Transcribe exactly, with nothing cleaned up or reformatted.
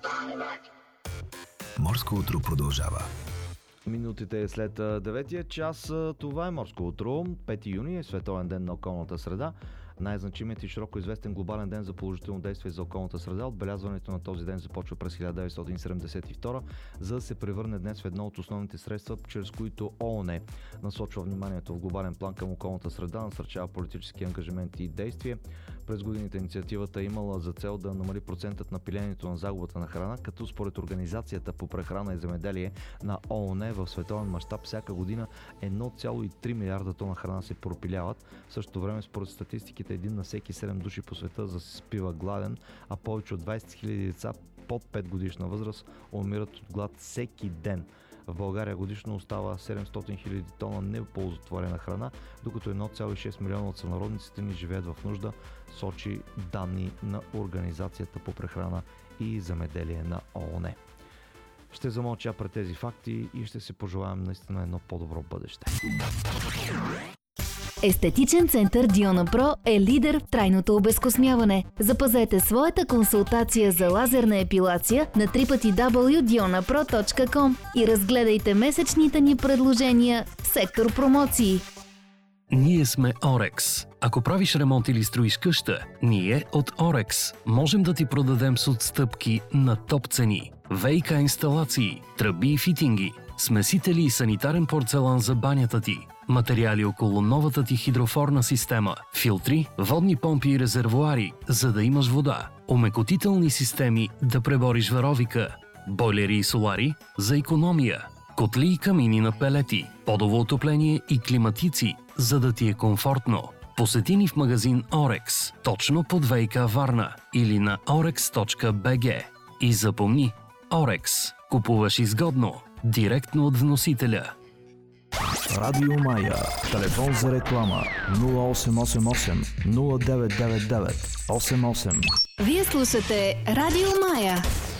Морско утро продължава. Минутите след деветия час. Това е Морско утро. пети юни е Световен ден на околната среда. Най-значимият и широко известен глобален ден за положително действие за околната среда. Отбелязването на този ден започва през хиляда деветстотин седемдесет и втора, за да се превърне днес в едно от основните средства, чрез които ООН насочва вниманието в глобален план към околната среда, насърчава политически ангажименти и действия. През годините инициативата е имала за цел да намали процентът на пилението на загубата на храна, като според Организацията по прехрана и земеделие на ООН в световен мащаб всяка година едно цяло и три милиарда тона храна се пропиляват. В същото време според статистиките един на всеки седем души по света заспива гладен, а повече от двайсет хиляди деца под пет годишна възраст умират от глад всеки ден. В България годишно остава седемстотин хиляди тона неоползотворена храна, докато едно цяло и шест милиона от сънародниците ни живеят в нужда, сочи данни на Организацията по прехрана и земеделие на ООН. Ще замълча пред тези факти и ще си пожелаем наистина едно по-добро бъдеще. Естетичен център Диона Про е лидер в трайното обезкосмяване. Запазете своята консултация за лазерна епилация на дабъл ю дабъл ю дабъл ю точка диона про точка ком и разгледайте месечните ни предложения в сектор промоции. Ние сме Орекс. Ако правиш ремонт или строиш къща, ние от Орекс можем да ти продадем с отстъпки на топ цени. ВиК инсталации, тръби и фитинги, смесители и санитарен порцелан за банята ти, материали около новата ти хидрофорна система, филтри, водни помпи и резервоари, за да имаш вода, омекотителни системи да пребориш варовика, бойлери и солари за икономия, котли и камини на пелети, подово отопление и климатици, за да ти е комфортно. Посети ни в магазин Орекс, точно под ВиК Варна или на орекс точка би джи. И запомни, Орекс. Купуваш изгодно, директно от вносителя. Радио Мая. Телефон за реклама нула осем осем осем нула девет девет девет осем осем. Вие слушате Радио Мая.